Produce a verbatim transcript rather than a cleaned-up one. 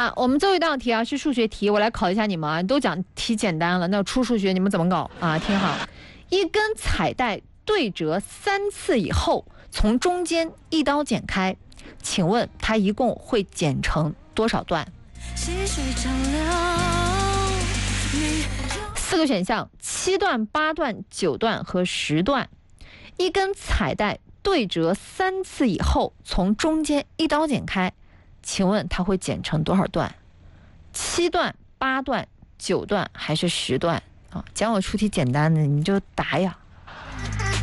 好，我们最后一道题啊是数学题，我来考一下你们啊，都讲题简单了，那出数学你们怎么搞啊？听好，一根彩带对折三次以后，从中间一刀剪开，请问它一共会剪成多少段？四个选项：七段、八段、九段和十段。一根彩带对折三次以后，从中间一刀剪开，请问它会剪成多少段？七段、八段、九段还是十段？啊，讲我出题简单的，你就答呀。